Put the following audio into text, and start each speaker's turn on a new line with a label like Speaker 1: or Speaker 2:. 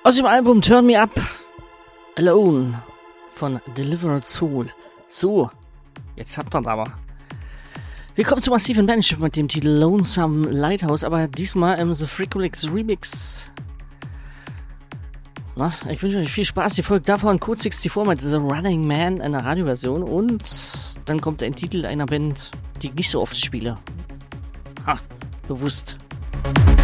Speaker 1: Aus dem Album Turn Me Up Alone von Delivered Soul. So, jetzt habt ihr aber. Wir kommen zu Massive Mensch mit dem Titel Lonesome Lighthouse, aber diesmal im The Freakolix Remix. Na, ich wünsche euch viel Spaß. Die folgt davon Code 64 mit The Running Man in der Radioversion und dann kommt ein Titel einer Band, die ich nicht so oft spiele. Ha, bewusst.